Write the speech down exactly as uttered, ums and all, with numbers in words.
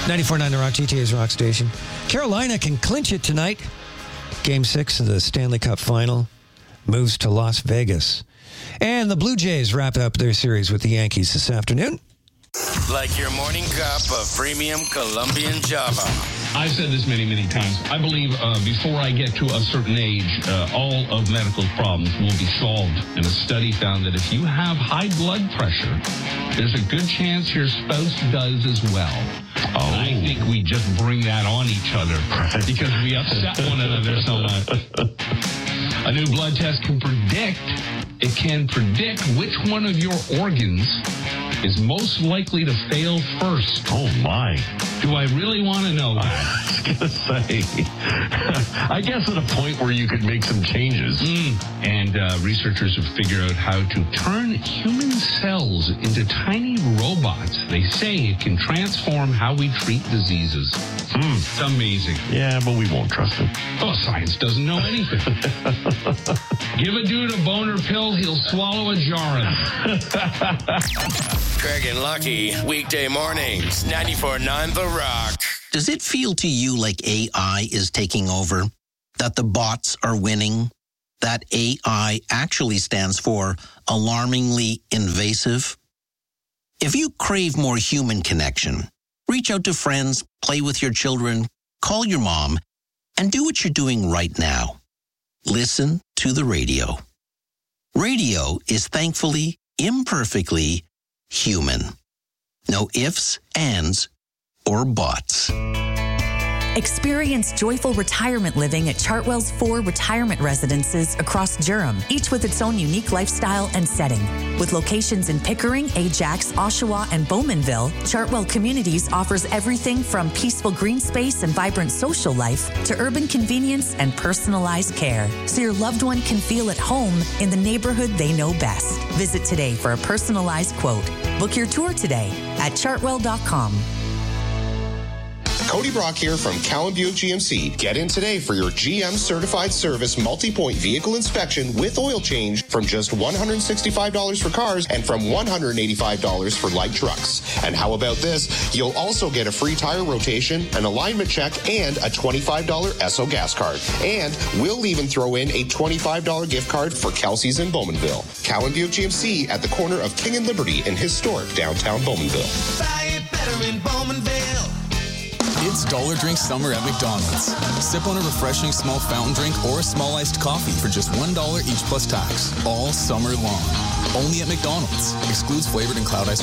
ninety-four point nine The Rock, G T A's Rock Station. Carolina can clinch it tonight. Game six of the Stanley Cup Final moves to Las Vegas. And the Blue Jays wrap up their series with the Yankees this afternoon. Like your morning cup of premium Colombian Java. I've said this many, many times. I believe uh, before I get to a certain age, uh, all of medical problems will be solved. And a study found that if you have high blood pressure, there's a good chance your spouse does as well. Oh. I think we just bring that on each other because we upset one another so much. A new blood test can predict, it can predict which one of your organs is most likely to fail first. Oh, my. Do I really want to know that? I was going to say, I guess at a point where you could make some changes. Mm. And uh, researchers have figured out how to turn human cells into tiny robots. They say it can transform how we treat diseases. Mm. It's amazing. Yeah, but we won't trust it. Oh, science doesn't know anything. Give a dude a boner pill, he'll swallow a jar of it. Craig and Lucky, weekday mornings, ninety-four point nine The Rock. Does it feel to you like A I is taking over? That the bots are winning? That A I actually stands for alarmingly invasive? If you crave more human connection, reach out to friends, play with your children, call your mom, and do what you're doing right now. Listen to the radio. Radio is thankfully, imperfectly human. No ifs, ands, or buts. Experience joyful retirement living at Chartwell's four retirement residences across Durham, each with its own unique lifestyle and setting. With locations in Pickering, Ajax, Oshawa, and Bowmanville, Chartwell Communities offers everything from peaceful green space and vibrant social life to urban convenience and personalized care, so your loved one can feel at home in the neighborhood they know best. Visit today for a personalized quote. Book your tour today at chartwell dot com. Cody Brock here from Cowan Buick G M C. Get in today for your G M certified service multi-point vehicle inspection with oil change from just one hundred sixty-five dollars for cars and from one hundred eighty-five dollars for light trucks. And how about this? You'll also get a free tire rotation, an alignment check, and a twenty-five dollars S O gas card. And we'll even throw in a twenty-five dollars gift card for Kelsey's in Bowmanville. Cowan Buick G M C at the corner of King and Liberty in historic downtown Bowmanville. Buy it better in Bowmanville. It's Dollar Drink Summer at McDonald's. Sip on a refreshing small fountain drink or a small iced coffee for just one dollar each plus tax. All summer long. Only at McDonald's. Excludes flavored and cloud ice